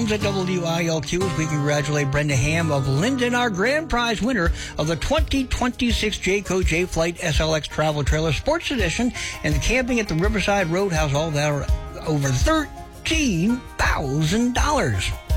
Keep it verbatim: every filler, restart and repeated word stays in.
At W I L Q as we congratulate Brenda Ham of Linden, our grand prize winner of the twenty twenty-six Jayco J-Flight S L X Travel Trailer Sports Edition and the camping at the Riverside Roadhouse, all that are over thirteen thousand dollars.